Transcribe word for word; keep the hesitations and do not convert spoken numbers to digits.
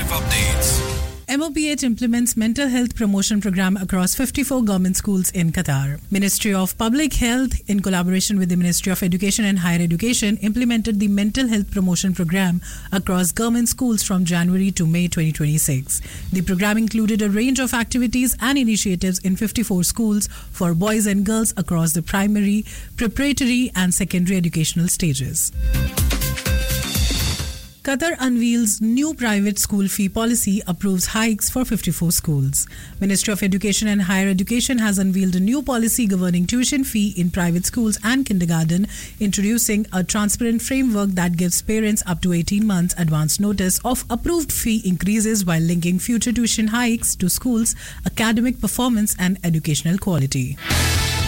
Live updates. M O P H implements mental health promotion program across fifty-four government schools in Qatar. Ministry of Public Health, in collaboration with the Ministry of Education and Higher Education, implemented the mental health promotion program across government schools from January to May twenty twenty-six. The program included a range of activities and initiatives in fifty-four schools for boys and girls across the primary, preparatory and secondary educational stages. Qatar unveils new private school fee policy, approves hikes for fifty-four schools. Ministry of Education and Higher Education has unveiled a new policy governing tuition fee in private schools and kindergarten, introducing a transparent framework that gives parents up to eighteen months advance notice of approved fee increases while linking future tuition hikes to schools' academic performance and educational quality.